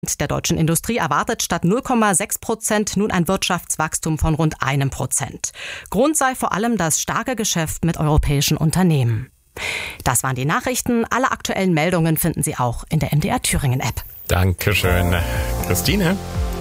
der deutschen Industrie erwartet statt 0,6% nun ein Wirtschaftswachstum von rund 1%. Grund sei vor allem das starke Geschäft mit europäischen Unternehmen. Das waren die Nachrichten. Alle aktuellen Meldungen finden Sie auch in der MDR Thüringen App. Dankeschön, Christine.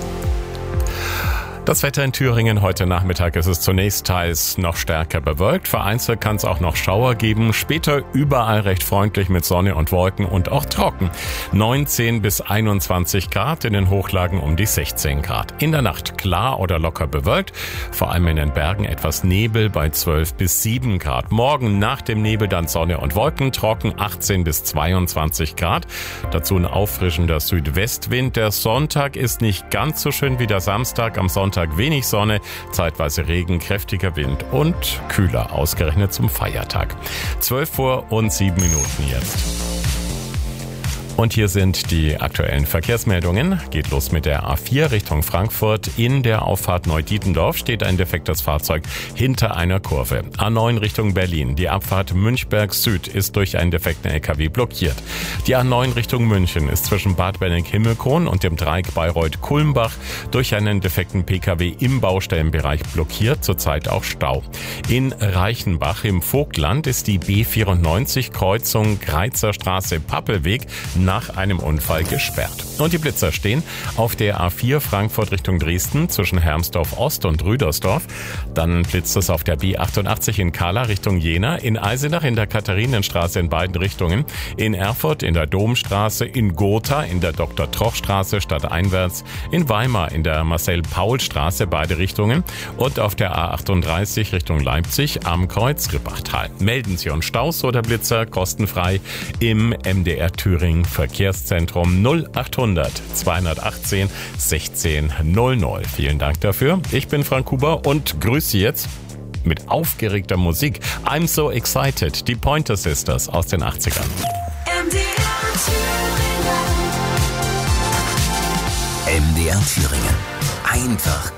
Das Wetter in Thüringen heute Nachmittag ist es zunächst teils noch stärker bewölkt. Vereinzelt kann es auch noch Schauer geben. Später überall recht freundlich mit Sonne und Wolken und auch trocken. 19 bis 21 Grad, in den Hochlagen um die 16 Grad. In der Nacht klar oder locker bewölkt. Vor allem in den Bergen etwas Nebel bei 12 bis 7 Grad. Morgen nach dem Nebel dann Sonne und Wolken, trocken 18 bis 22 Grad. Dazu ein auffrischender Südwestwind. Der Sonntag ist nicht ganz so schön wie der Samstag. Am Sonntag wenig Sonne, zeitweise Regen, kräftiger Wind und kühler, ausgerechnet zum Feiertag. 12:07 jetzt. Und hier sind die aktuellen Verkehrsmeldungen. Geht los mit der A4 Richtung Frankfurt. In der Auffahrt Neudietendorf steht ein defektes Fahrzeug hinter einer Kurve. A9 Richtung Berlin. Die Abfahrt Münchberg Süd ist durch einen defekten LKW blockiert. Die A9 Richtung München ist zwischen Bad Benning-Himmelkron und dem Dreieck Bayreuth-Kulmbach durch einen defekten PKW im Baustellenbereich blockiert. Zurzeit auch Stau. In Reichenbach im Vogtland ist die B94 Kreuzung Greizer Straße-Pappelweg nach einem Unfall gesperrt. Und die Blitzer stehen auf der A4 Frankfurt Richtung Dresden zwischen Hermsdorf Ost und Rüdersdorf. Dann blitzt es auf der B88 in Kahla Richtung Jena, in Eisenach in der Katharinenstraße in beiden Richtungen, in Erfurt in der Domstraße, in Gotha in der Dr.-Troch-Straße stadteinwärts, in Weimar in der Marcel-Paul-Straße beide Richtungen und auf der A38 Richtung Leipzig am Kreuz Rippachtal. Melden Sie uns Staus oder Blitzer kostenfrei im MDR Thüringen Verkehrszentrum 0800 218 16 00. Vielen Dank dafür. Ich bin Frank Huber und grüße jetzt mit aufgeregter Musik. I'm so excited. Die Pointer Sisters aus den 80ern. MDR Thüringen. Einfach